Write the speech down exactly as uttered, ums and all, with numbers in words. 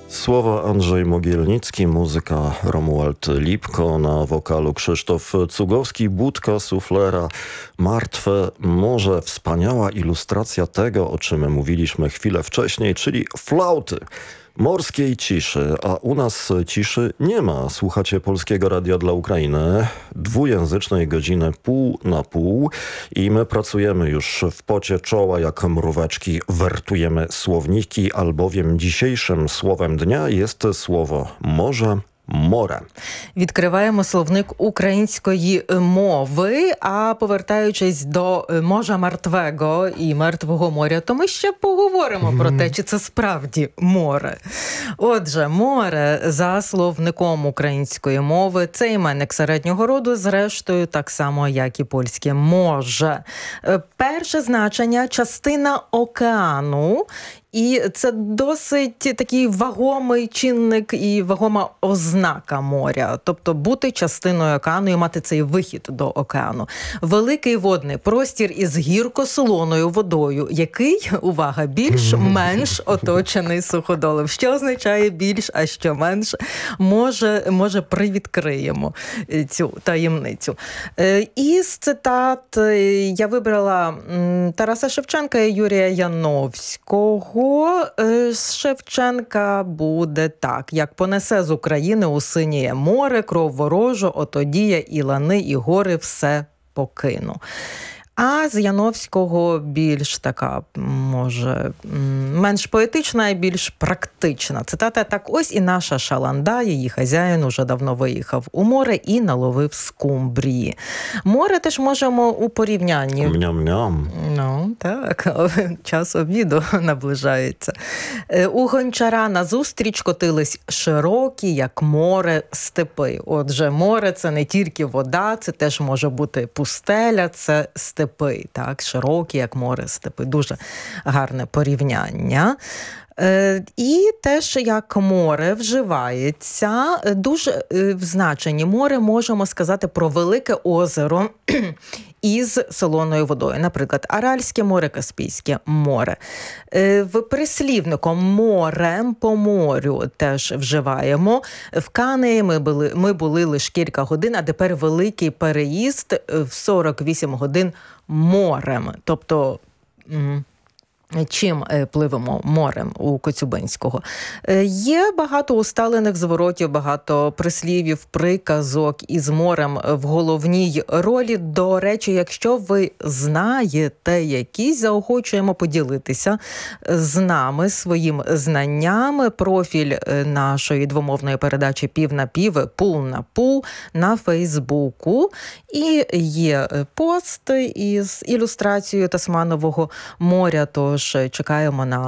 Słowa Andrzej Mogielnicki, muzyka Romuald Lipko, na wokalu Krzysztof Cugowski, budka suflera, martwe morze. Wspaniała ilustracja tego, o czym mówiliśmy chwilę wcześniej, czyli flauty. Morskiej ciszy, a u nas ciszy nie ma. Słuchacie Polskiego Radia dla Ukrainy, dwujęzycznej godziny pół na pół i my pracujemy już w pocie czoła jak mróweczki, wertujemy słowniki, albowiem dzisiejszym słowem dnia jest słowo morze. Море. Відкриваємо словник української мови, а повертаючись до моря мертвого і мертвого моря, то ми ще поговоримо mm. про те, чи це справді море. Отже, море за словником української мови – це іменник середнього роду, зрештою так само, як і польське «може». Перше значення – частина океану. І це досить такий вагомий чинник і вагома ознака моря. Тобто бути частиною океану і мати цей вихід до океану. Великий водний простір із гірко-солоною водою, який, увага, більш-менш оточений суходолом. Що означає більш, а що менш? Може, може привідкриємо цю таємницю. Із цитат я вибрала Тараса Шевченка і Юрія Яновського. З Шевченка буде так. Як понесе з України у синє море, кров ворожу, отоді я і лани, і гори все покину. А з Яновського більш така, може, менш поетична і більш практична. Цитата: «Так ось і наша шаланда, її хазяїн уже давно виїхав у море і наловив скумбрії». Море теж можемо у порівнянні. Ням-ням. Ну, так, час обіду наближається. У гончара назустріч котились широкі, як море, степи. Отже, море – це не тільки вода, це теж може бути пустеля, це степи. Степи, так, широкі, як море, степи. Дуже гарне порівняння. Е, і теж як море вживається, дуже е, в значенні море можемо сказати про велике озеро із солоною водою. Наприклад, Аральське море, Каспійське море. Е, в прислівником морем по морю теж вживаємо. В Канеї ми були, ми були лише кілька годин, а тепер великий переїзд в сорок вісім годин морем. Тобто... М- Чим пливемо? Морем у Коцюбинського. Є багато усталених зворотів, багато прислівів, приказок із морем в головній ролі. До речі, якщо ви знаєте якісь, заохочуємо поділитися з нами своїм знанням. Профіль нашої двомовної передачі «Пів на пів», «Пул на пул» на Фейсбуку. І є пост із ілюстрацією Тасманового моря, тож чекаємо на